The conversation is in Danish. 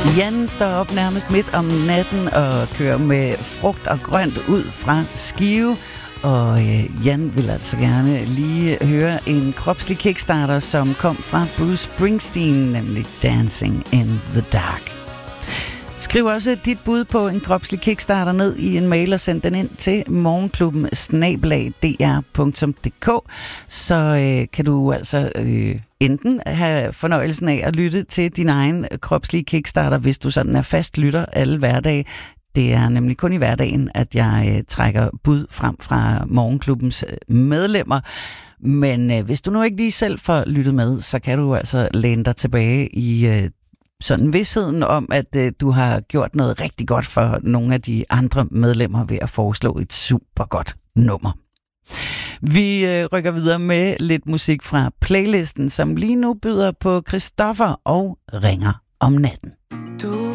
Jan står op nærmest midt om natten og kører med frugt og grønt ud fra Skive. Og Jan vil altså gerne lige høre en kropslig kickstarter, som kom fra Bruce Springsteen, nemlig Dancing in the Dark. Skriv også dit bud på en kropslig kickstarter ned i en mail og send den ind til morgenklubben@dr.dk. Så kan du altså enten have fornøjelsen af at lytte til din egen kropslige kickstarter, hvis du sådan er fast lytter alle hverdage. Det er nemlig kun i hverdagen, at jeg trækker bud frem fra morgenklubbens medlemmer. Men hvis du nu ikke lige selv får lyttet med, så kan du altså læne dig tilbage i sådan vidstheden om, at du har gjort noget rigtig godt for nogle af de andre medlemmer ved at foreslå et super godt nummer. Vi rykker videre med lidt musik fra playlisten, som lige nu byder på Christoffer og Ringer om natten. Du